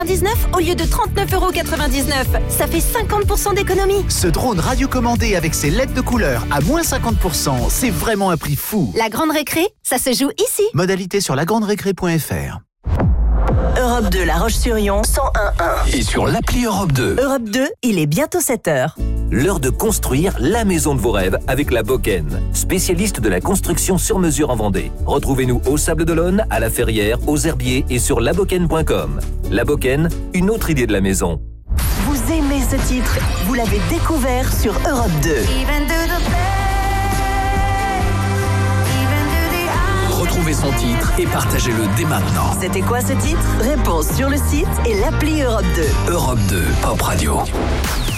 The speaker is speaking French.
au lieu de 39,99 €. Ça fait 50% d'économie. Ce drone radiocommandé avec ses LED de couleur à moins 50%, c'est vraiment un prix fou. La grande récré, ça se joue ici. Modalité sur lagranderécré.fr. Europe 2, La Roche-sur-Yon, 101.1. Et sur l'appli Europe 2. Europe 2, il est bientôt 7h. L'heure de construire la maison de vos rêves avec la Boken, spécialiste de la construction sur mesure en Vendée. Retrouvez-nous au Sable d'Olonne, à la Ferrière, aux Herbiers et sur laboken.com. La Boken, une autre idée de la maison. Vous aimez ce titre? Vous l'avez découvert sur Europe 2. Retrouvez son titre et partagez-le dès maintenant. C'était quoi ce titre? Réponse sur le site et l'appli Europe 2. Europe 2, Pop Radio.